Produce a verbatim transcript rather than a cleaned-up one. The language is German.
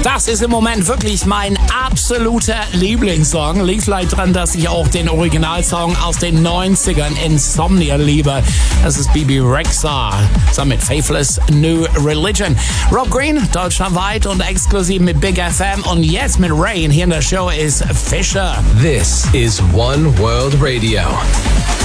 Das ist im Moment wirklich mein absoluter Lieblingssong. Liegt vielleicht dran, dass ich auch den Originalsong aus den neunzigern Insomnia liebe. Das ist B B Rexha zusammen mit Faithless New Religion. Rob Green, deutschlandweit und exklusiv mit Big F M. Und jetzt mit Rain hier in der Show ist Fisher. This is One World Radio.